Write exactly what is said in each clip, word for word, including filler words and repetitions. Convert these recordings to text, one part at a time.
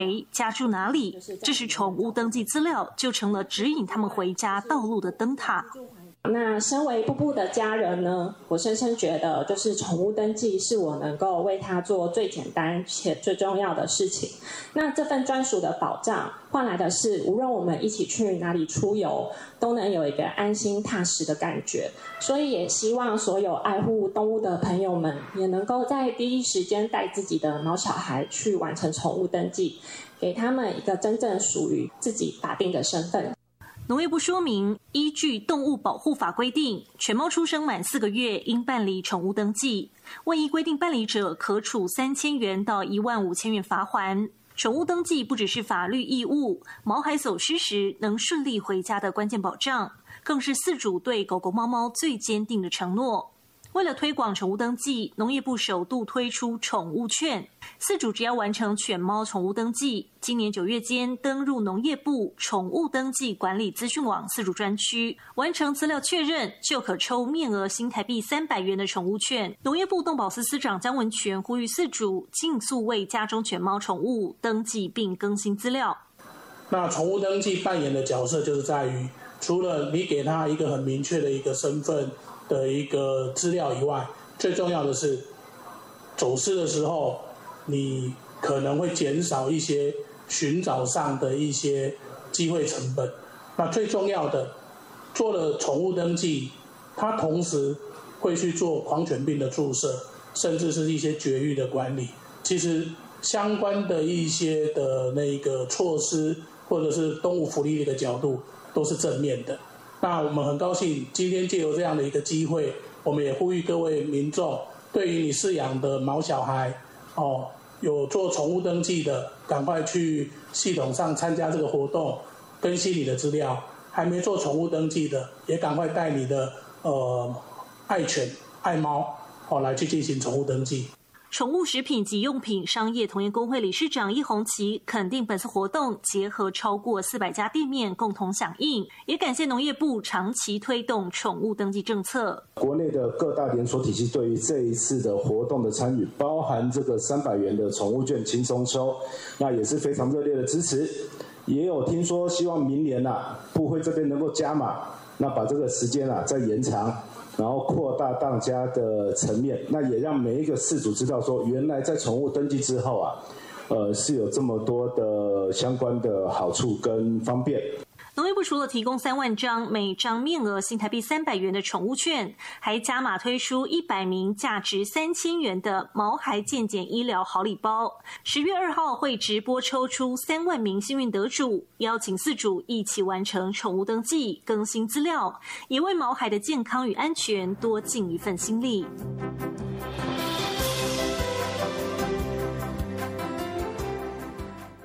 家住哪里，这时宠物登记资料就成了指引他们回家道路的灯塔。 那身为布布的家人呢，我深深觉得就是宠物登记是我能够为他做最简单且最重要的事情。那这份专属的保障换来的是无论我们一起去哪里出游都能有一个安心踏实的感觉。所以也希望所有爱护动物的朋友们也能够在第一时间带自己的毛小孩去完成宠物登记，给他们一个真正属于自己法定的身份。 农业部说明，依据动物保护法规定，犬猫出生满四个月应办理宠物登记，万一规定办理者，可处三千元到一万五千元罚锾。宠物登记不只是法律义务，毛孩走失时能顺利回家的关键保障，更是饲主对狗狗猫猫最坚定的承诺。为了推广宠物登记，农业部首度推出宠物券，饲主只要完成犬猫宠物登记，今年九月间登入农业部宠物登记管理资讯网饲主专区，完成资料确认，就可抽面额新台币三百元的宠物券。农业部动保司司长江文全呼吁饲主尽速为家中犬猫宠物登记并更新资料。 那宠物登记扮演的角色就是在于，除了你给他一个很明确的一个身份的一个资料以外，最重要的是走失的时候，你可能会减少一些寻找上的一些机会成本。那最重要的，做了宠物登记，它同时会去做狂犬病的注射，甚至是一些绝育的管理。其实相关的一些的那个措施，或者是动物福利的一个角度，都是正面的。那我们很高兴今天借由这样的一个机会，我们也呼吁各位民众，对于你饲养的毛小孩哦，有做宠物登记的，赶快去系统上参加这个活动，更新你的资料；还没做宠物登记的，也赶快带你的呃爱犬爱猫哦来去进行宠物登记。 宠物食品及用品商业同业公会理事长易宏奇肯定本次活动结合超过四百家店面共同响应，也感谢农业部长期推动宠物登记政策。 国内的各大连锁体系对于这一次的活动的参与，包含这个三百元的宠物券轻松抽，那也是非常热烈的支持。也有听说希望明年啊，部会这边能够加码，那把这个时间啊再延长，然后扩大大家的层面，那也让每一个饲主知道说，原来在宠物登记之后啊，呃，是有这么多的相关的好处跟方便。 农业部除了提供三万张每张面额新台币三百元的宠物券，还加码推出一百名价值三千元的毛孩健检医疗好礼包。十月二号会直播抽出三万名幸运得主，邀请饲主一起完成宠物登记、更新资料，也为毛孩的健康与安全多尽一份心力。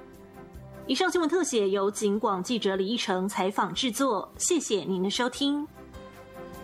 以上新闻特写由警广记者李义成采访制作，谢谢您的收听。